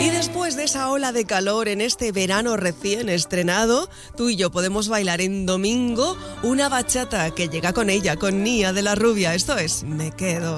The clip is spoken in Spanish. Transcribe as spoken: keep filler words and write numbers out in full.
Y después de esa ola de calor en este verano recién estrenado, tú y yo podemos bailar en domingo una bachata que llega con ella, con Nia de la Rubia. Esto es Me Quedo.